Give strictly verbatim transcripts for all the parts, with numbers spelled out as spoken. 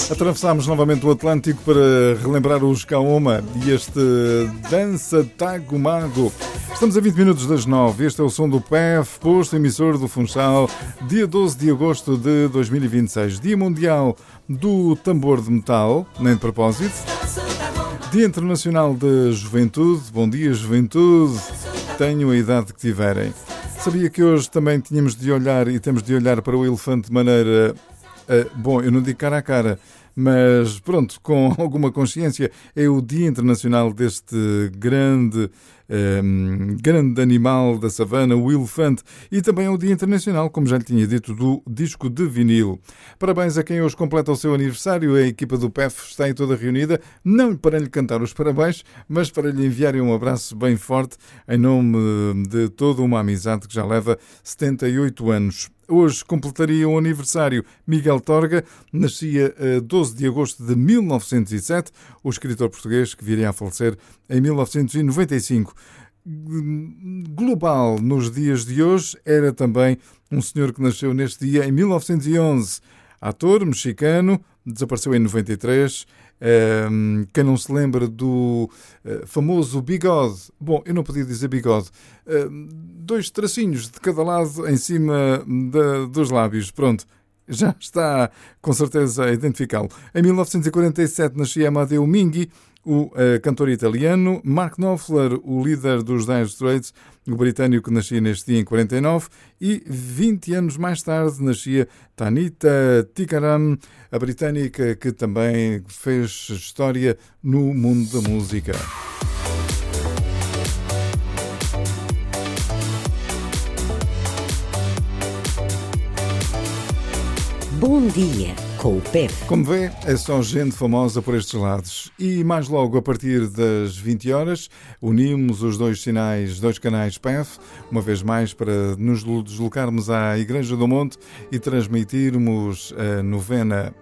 Atravessámos novamente o Atlântico para relembrar os Kaoma e este Dança Tago Mago. Estamos a vinte minutos das nove. Este é o som do P E F, posto emissor do Funchal, dia doze de agosto de dois mil e vinte e seis, Dia Mundial do Tambor de Metal, nem de propósito. Dia Internacional da Juventude. Bom dia, juventude. Tenham a idade que tiverem. Sabia que hoje também tínhamos de olhar e temos de olhar para o elefante de maneira... Uh, bom, eu não digo cara a cara, mas pronto, com alguma consciência. É o Dia Internacional deste grande, um, grande animal da savana, o elefante, e também é o Dia Internacional, como já lhe tinha dito, do disco de vinil. Parabéns a quem hoje completa o seu aniversário. A equipa do P E F está aí toda reunida, não para lhe cantar os parabéns, mas para lhe enviarem um abraço bem forte em nome de toda uma amizade que já leva setenta e oito anos. Hoje completaria o aniversário Miguel Torga, nascia a doze de agosto de mil novecentos e sete, o escritor português que viria a falecer em mil novecentos e noventa e cinco. Global nos dias de hoje era também um senhor que nasceu neste dia em mil novecentos e onze, ator mexicano, desapareceu em noventa e três. Um, quem não se lembra do uh, famoso bigode, bom, eu não podia dizer bigode, uh, dois tracinhos de cada lado em cima da, dos lábios, pronto, já está com certeza a identificá-lo. Em mil novecentos e quarenta e sete nascia Amadeu Minghi, o uh, cantor italiano. Mark Knopfler, o líder dos Dire Straits, o britânico, nascia neste dia em quarenta e nove, e vinte anos mais tarde nascia Tanita Tikaram, a britânica que também fez história no mundo da música. Bom dia com o P E F. Como vê, é só gente famosa por estes lados. E mais logo, a partir das vinte horas, unimos os dois sinais, dois canais P E F, uma vez mais para nos deslocarmos à Igreja do Monte e transmitirmos a novena.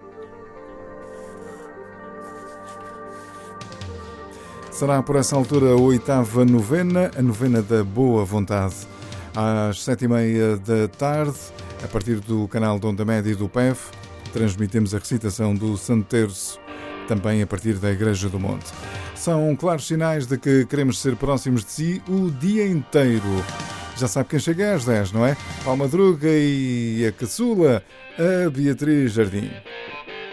Será por essa altura a oitava novena, a novena da Boa Vontade. Às sete e meia da tarde, a partir do canal de Onda Média do P E F, transmitimos a recitação do Santo Terço, também a partir da Igreja do Monte. São claros sinais de que queremos ser próximos de si o dia inteiro. Já sabe quem chega às dez, não é? Paulo Madruga e a caçula, a Beatriz Jardim.